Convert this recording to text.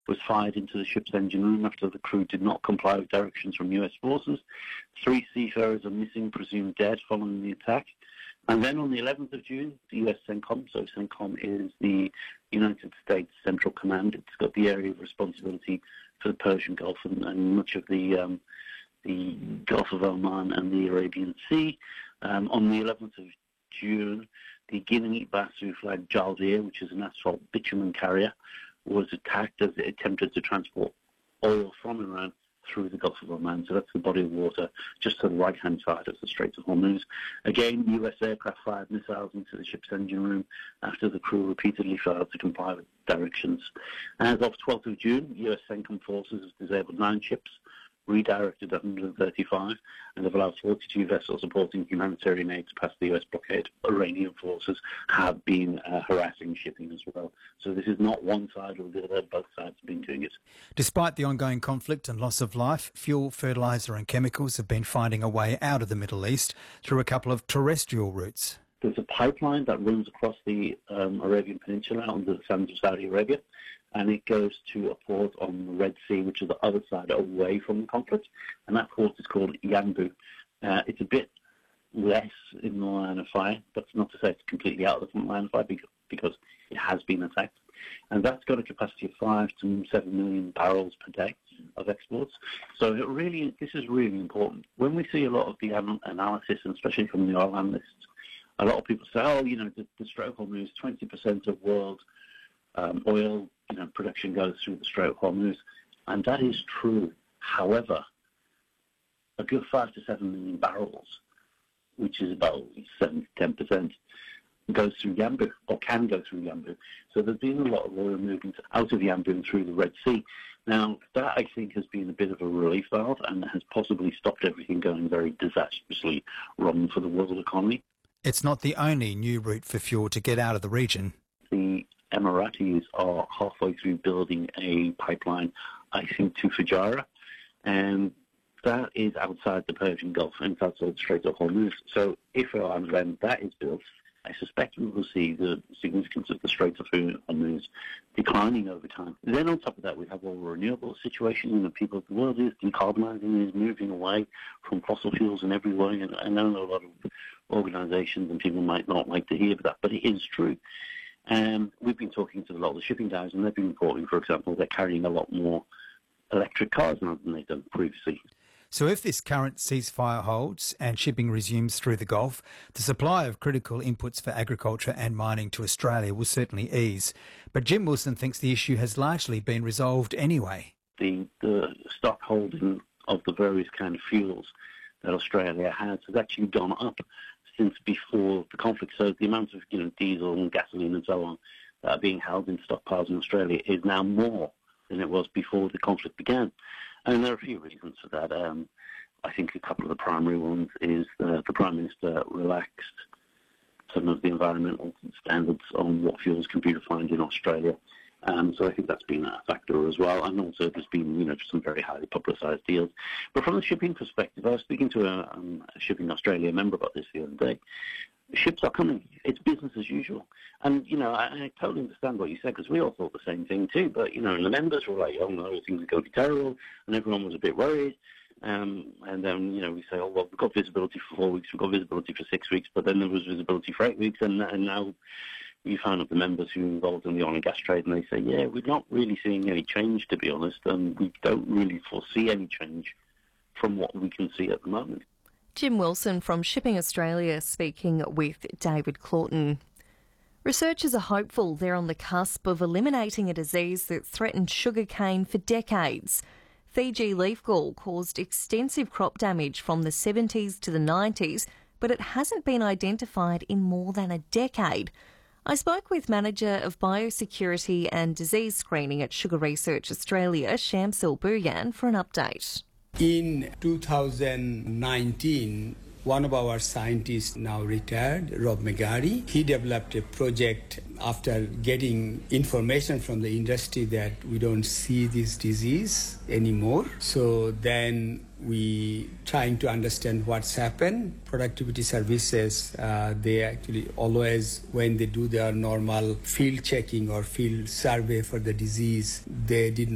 was fired into the ship's engine room after the crew did not comply with directions from US forces. 3 seafarers are missing, presumed dead, following the attack. And then on the 11th of June, the US CENTCOM, so CENTCOM is the United States Central Command. It's got the area of responsibility for the Persian Gulf and much of the Gulf of Oman and the Arabian Sea. On the 11th of June, the Guinea-Bissau flagged Jaldir, which is an asphalt bitumen carrier, was attacked as it attempted to transport oil from Iran through the Gulf of Oman. So that's the body of water just to the right-hand side of the Strait of Hormuz. Again, US aircraft fired missiles into the ship's engine room after the crew repeatedly failed to comply with directions. As of 12th of June, US CENTCOM forces have disabled 9 ships, redirected 135, and have allowed 42 vessels supporting humanitarian aid to pass the US blockade. Iranian forces have been harassing shipping as well. So this is not one side or the other, both sides have been doing it. Despite the ongoing conflict and loss of life, fuel, fertiliser and chemicals have been finding a way out of the Middle East through a couple of terrestrial routes. There's a pipeline that runs across the Arabian Peninsula under the sands of Saudi Arabia, and it goes to a port on the Red Sea, which is the other side away from the conflict, and that port is called Yanbu. It's a bit less in the line of fire, but not to say it's completely out of the line of fire because it has been attacked. And that's got a capacity of 5 to 7 million barrels per day of exports. So this is really important. When we see a lot of the analysis, and especially from the oil analysts, a lot of people say, the Strait of Hormuz, 20% of world oil production goes through the Strait of Hormuz, and that is true. However, a good 5 to 7 million barrels, which is about 7 to 10%, goes through Yanbu, or can go through Yanbu. So there's been a lot of oil movement out of Yanbu and through the Red Sea. Now, that, I think, has been a bit of a relief valve and has possibly stopped everything going very disastrously wrong for the world economy. It's not the only new route for fuel to get out of the region. The Emiratis are halfway through building a pipeline, I think, to Fujairah, and that is outside the Persian Gulf and outside the Strait of Hormuz. So if and when that is built, I suspect we will see the significance of the Strait of Hormuz declining over time. Then on top of that, we have all the renewable situation. The world is decarbonising, is moving away from fossil fuels in every way. And I know a lot of organisations and people might not like to hear that, but it is true. We've been talking to a lot of the shipping guys, and they've been reporting, for example, they're carrying a lot more electric cars now than they've done previously. So if this current ceasefire holds and shipping resumes through the Gulf, the supply of critical inputs for agriculture and mining to Australia will certainly ease. But Jim Wilson thinks the issue has largely been resolved anyway. The stock holding of the various kind of fuels that Australia has actually gone up since before the conflict. So the amount of diesel and gasoline and so on that are being held in stockpiles in Australia is now more than it was before the conflict began. And there are a few reasons for that. I think a couple of the primary ones is the Prime Minister relaxed some of the environmental standards on what fuels can be refined in Australia. So I think that's been a factor as well. And also there's been, some very highly publicised deals. But from the shipping perspective, I was speaking to a Shipping Australia member about this the other day. Ships are coming. It's business as usual. And, I totally understand what you said, because we all thought the same thing too. But, the members were like, oh no, things are going to be terrible. And everyone was a bit worried. And then, we say, oh, well, we've got visibility for 4 weeks, we've got visibility for 6 weeks, but then there was visibility for 8 weeks. And now we found out the members who are involved in the oil and gas trade, and they say, yeah, we're not really seeing any change, to be honest. And we don't really foresee any change from what we can see at the moment. Jim Wilson from Shipping Australia speaking with David Claughton. Researchers are hopeful they're on the cusp of eliminating a disease that threatened sugarcane for decades. Fiji leaf gall caused extensive crop damage from the 70s to the 90s, but it hasn't been identified in more than a decade. I spoke with Manager of Biosecurity and Disease Screening at Sugar Research Australia, Shamsil Bhuyan, for an update. In 2019, one of our scientists, now retired, Rob McGarry, he developed a project after getting information from the industry that we don't see this disease anymore. So then we trying to understand what's happened. Productivity Services, they actually always, when they do their normal field checking or field survey for the disease, they did